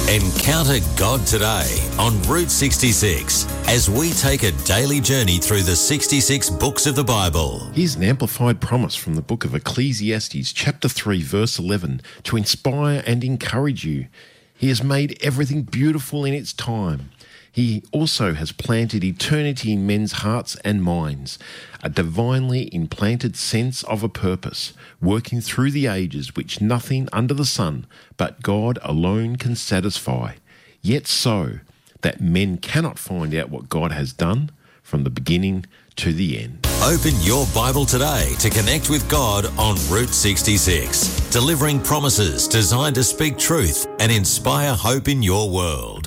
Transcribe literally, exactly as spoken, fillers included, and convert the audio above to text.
Encounter God today on Route sixty-six as we take a daily journey through the sixty-six books of the Bible. Here's an amplified promise from the book of Ecclesiastes, chapter three, verse eleven, to inspire and encourage you. He has made everything beautiful in its time. He also has planted eternity in men's hearts and minds, a divinely implanted sense of a purpose, working through the ages which nothing under the sun but God alone can satisfy, yet so that men cannot find out what God has done from the beginning to the end. Open your Bible today to connect with God on Route sixty-six, delivering promises designed to speak truth and inspire hope in your world.